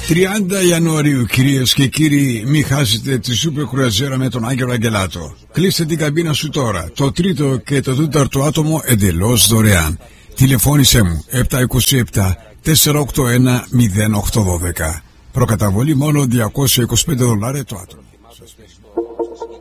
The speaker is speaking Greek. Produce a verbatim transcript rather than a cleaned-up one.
τριάντα Ιανουαρίου, κυρίες και κύριοι, μην χάσετε τη σούπερ κρουαζιέρα με τον Άγγελο Αγγελάτο. Κλείστε την καμπίνα σου τώρα. Το τρίτο και το τέταρτο άτομο εντελώς δωρεάν. Τηλεφώνησέ μου επτά δύο επτά τέσσερα οκτώ ένα μηδέν οκτώ ένα δύο. Προκαταβολή μόνο διακόσια είκοσι πέντε δολάρια το άτομο.